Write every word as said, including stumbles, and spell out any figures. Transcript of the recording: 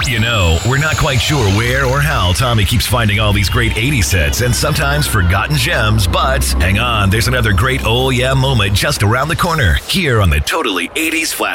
You know, we're not quite sure where or how Tommy keeps finding all these great eighties hits and sometimes forgotten gems, but hang on, there's another great Oh Yeah moment just around the corner here on the Totally eighties Flash.